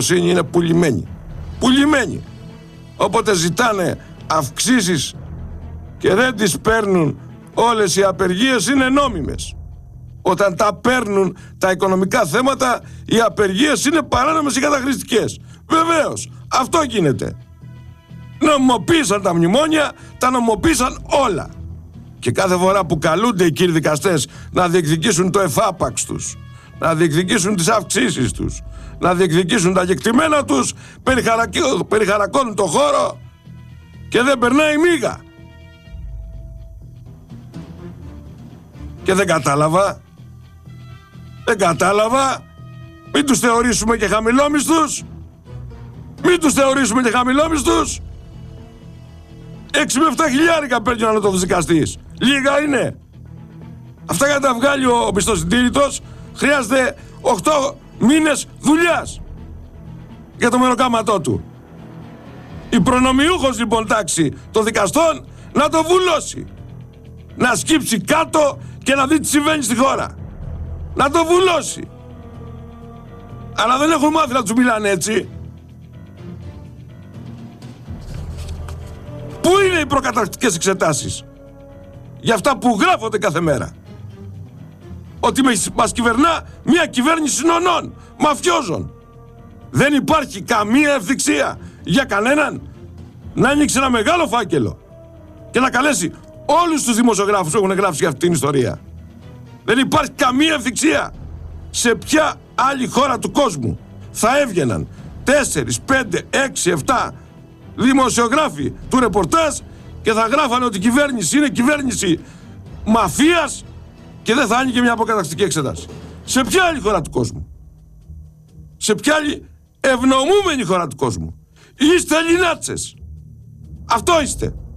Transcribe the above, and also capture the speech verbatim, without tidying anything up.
είναι πουλημένοι. Πουλημένοι. Όποτε ζητάνε αυξήσεις και δεν τις παίρνουν, όλες οι απεργίες είναι νόμιμες. Όταν τα παίρνουν τα οικονομικά θέματα, οι απεργίες είναι παράνομες ή καταχρηστικές. Βεβαίως, αυτό γίνεται. Νομιμοποίησαν τα μνημόνια, τα νομιμοποίησαν όλα. Και κάθε φορά που καλούνται οι κύριοι δικαστές να διεκδικήσουν το εφάπαξ τους, να διεκδικήσουν τις αυξήσεις τους, να διεκδικήσουν τα κεκτημένα τους, περιχαρακώνουν το χώρο και δεν περνάει μίγα. Και δεν κατάλαβα, δεν κατάλαβα, μην τους θεωρήσουμε και χαμηλόμισθους, μην τους θεωρήσουμε και χαμηλόμισθους. Έξι με εφτά χιλιάρικα παίρνει ο ανώτατος δικαστής. Λίγα είναι. Αυτά για να τα βγάλει ο μισθοσυντήρητος χρειάζεται οκτώ μήνες δουλειάς για το μεροκάματό του. Η προνομιούχος λοιπόν τάξη των δικαστών να το βουλώσει, να σκύψει κάτω και να δει τι συμβαίνει στη χώρα, να το βουλώσει. Αλλά δεν έχουν μάθει να τους μιλάνε έτσι. Πού είναι οι προκαταρκτικές εξετάσεις για αυτά που γράφονται κάθε μέρα? Ότι μας κυβερνά μια κυβέρνηση νονών, μαφιόζων. Δεν υπάρχει καμία ευθυξία για κανέναν να ανοίξει ένα μεγάλο φάκελο και να καλέσει όλους τους δημοσιογράφους που έχουν γράψει για αυτή την ιστορία. Δεν υπάρχει καμία ευθυξία. Σε ποια άλλη χώρα του κόσμου θα έβγαιναν τέσσερις, πέντε, έξι, επτά δημοσιογράφοι του ρεπορτάζ και θα γράφανε ότι η κυβέρνηση είναι κυβέρνηση μαφίας και δεν θα άνοιγε μια αποκαταστική εξέταση? Σε ποια άλλη χώρα του κόσμου? Σε ποια άλλη ευνομούμενη χώρα του κόσμου? Είστε Ελληνάτσες. Αυτό είστε.